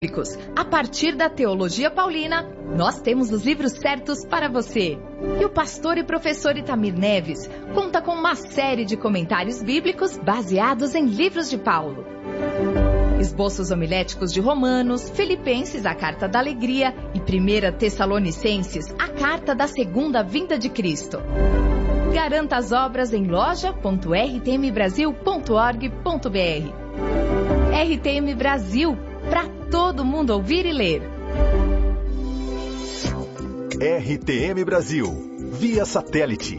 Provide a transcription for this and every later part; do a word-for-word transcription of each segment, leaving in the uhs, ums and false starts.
A partir da teologia paulina, nós temos os livros certos para você. E o pastor e professor Itamir Neves conta com uma série de comentários bíblicos baseados em livros de Paulo. Esboços homiléticos de Romanos, Filipenses, a Carta da Alegria e primeira Tessalonicenses, a Carta da Segunda Vinda de Cristo. Garanta as obras em loja ponto r t m brasil ponto org ponto b r. R T M Brasil, para todo mundo ouvir e ler. R T M Brasil, via satélite.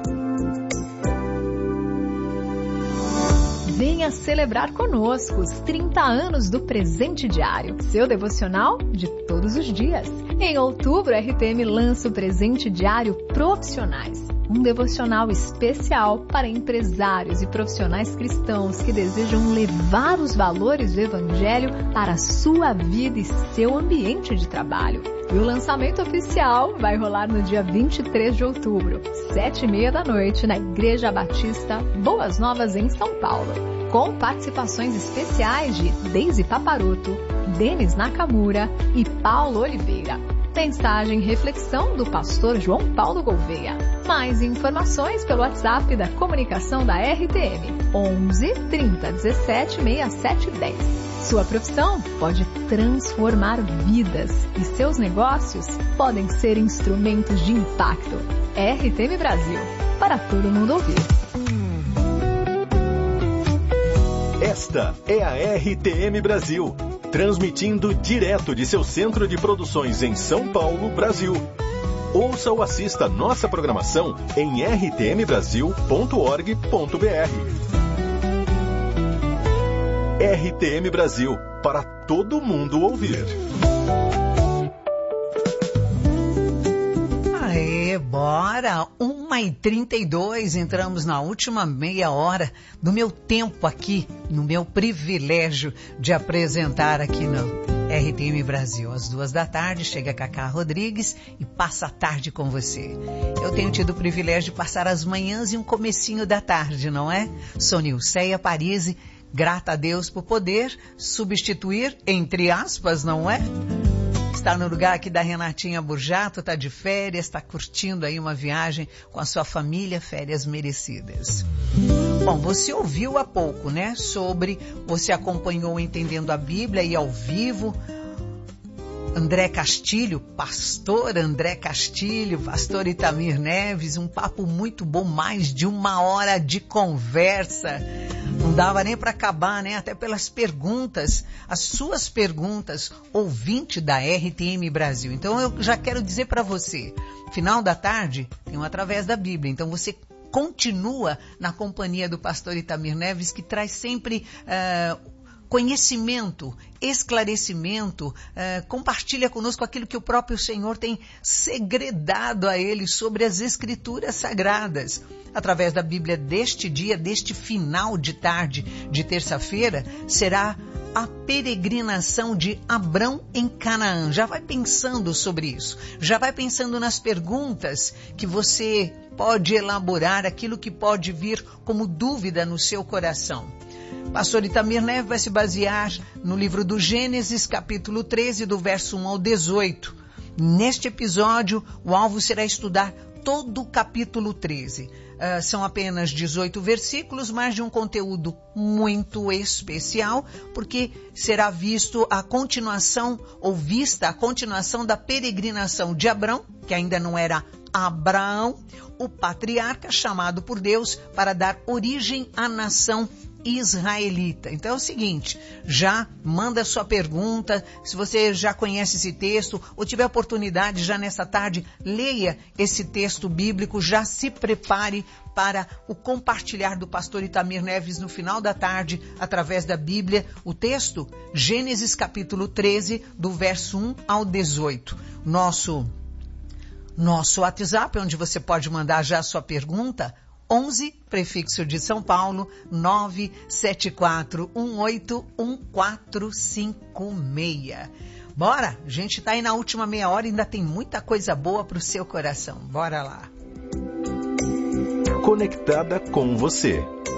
Venha celebrar conosco os trinta anos do Presente Diário, seu devocional de todos os dias. Em outubro, a R T M lança o Presente Diário Profissionais, um devocional especial para empresários e profissionais cristãos que desejam levar os valores do Evangelho para a sua vida e seu ambiente de trabalho. E o lançamento oficial vai rolar no dia vinte e três de outubro, sete e meia da noite, na Igreja Batista Boas Novas, em São Paulo, com participações especiais de Deise Paparoto, Denis Nakamura e Paulo Oliveira. Mensagem e reflexão do pastor João Paulo Gouveia. Mais informações pelo WhatsApp da comunicação da R T M, onze, trinta, dezessete, sessenta e sete, dez. Sua profissão pode transformar vidas e seus negócios podem ser instrumentos de impacto. R T M Brasil, para todo mundo ouvir. Esta é a R T M Brasil, transmitindo direto de seu centro de produções em São Paulo, Brasil. Ouça ou assista nossa programação em r t m brasil ponto org ponto b r. R T M Brasil, para todo mundo ouvir. Aê, bora! uma e trinta e dois, entramos na última meia hora do meu tempo aqui, no meu privilégio de apresentar aqui no R T M Brasil. Às duas da tarde chega Cacá Rodrigues e passa a tarde com você. Eu tenho tido o privilégio de passar as manhãs e um comecinho da tarde, não é? Sou Nilceia Parisi, grata a Deus por poder substituir, entre aspas, não é? Está no lugar aqui da Renatinha Burjato, está de férias, está curtindo aí uma viagem com a sua família, férias merecidas. Bom, você ouviu há pouco, né, sobre, você acompanhou Entendendo a Bíblia e ao vivo, André Castilho, pastor André Castilho, pastor Itamir Neves, um papo muito bom, mais de uma hora de conversa. Não dava nem para acabar, né? Até pelas perguntas, as suas perguntas, ouvinte da R T M Brasil. Então eu já quero dizer para você, final da tarde tem um Através da Bíblia. Então você continua na companhia do pastor Itamir Neves, que traz sempre uh, conhecimento, esclarecimento, uh, compartilha conosco aquilo que o próprio Senhor tem segredado a ele sobre as Escrituras Sagradas. Através da Bíblia deste dia, deste final de tarde de terça-feira, será a peregrinação de Abrão em Canaã. Já vai pensando sobre isso, já vai pensando nas perguntas que você pode elaborar, aquilo que pode vir como dúvida no seu coração. Pastor Itamir Neves vai se basear no livro do Gênesis, capítulo treze, do verso um ao dezoito. Neste episódio, o alvo será estudar todo o capítulo treze. Uh, são apenas dezoito versículos, mas de um conteúdo muito especial, porque será visto a continuação, ou vista a continuação da peregrinação de Abrão, que ainda não era Abraão, o patriarca chamado por Deus para dar origem à nação israelita. Então é o seguinte, já manda sua pergunta, se você já conhece esse texto ou tiver oportunidade já nessa tarde, leia esse texto bíblico, já se prepare para o compartilhar do pastor Itamir Neves no final da tarde, através da Bíblia. O texto, Gênesis capítulo treze, do verso um ao dezoito. Nosso, nosso WhatsApp, onde você pode mandar já a sua pergunta, onze, prefixo de São Paulo, nove sete quatro um oito um quatro cinco seis. Bora, a gente tá aí na última meia hora e ainda tem muita coisa boa pro seu coração. Bora lá. Conectada com você.